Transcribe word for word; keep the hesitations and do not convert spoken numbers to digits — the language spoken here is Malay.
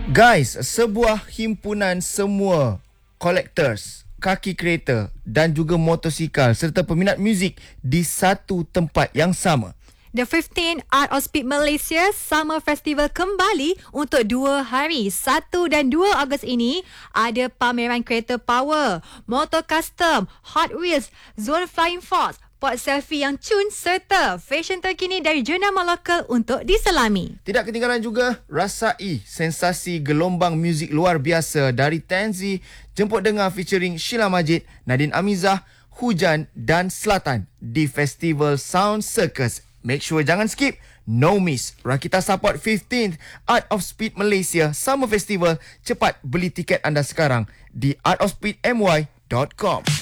Guys, sebuah himpunan semua collectors, kaki kereta dan juga motosikal serta peminat muzik di satu tempat yang sama. The fifteenth Art of Speed Malaysia Summer Festival kembali untuk dua hari. satu dan dua Ogos ini ada pameran kereta power, motor custom, Hot Wheels, Zone Flying Fox, pot selfie yang cun serta fashion terkini dari jenama lokal untuk diselami. Tidak ketinggalan juga rasai sensasi gelombang muzik luar biasa dari Tenzi, Jemput Dengar featuring Sheila Majid, Nadine Amizah, Hujan dan Selatan di Festival Sound Circus. Make sure jangan skip, no miss. Rakita support fifteenth Art of Speed Malaysia Summer Festival. Cepat beli tiket anda sekarang di art of speed m y dot com.